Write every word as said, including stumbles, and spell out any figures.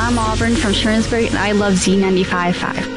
I'm Auburn from Shrewsbury, and I love Z ninety-five point five.